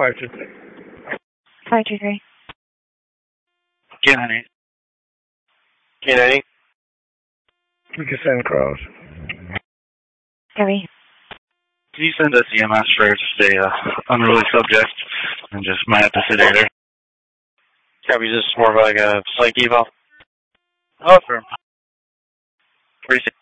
523. 523. K90. K90. We can send across. Heavy. Can you send us EMS for just a unruly subject and just might have to sedate her? Copy, this is more of like a psych eval. Oh, sure. 36.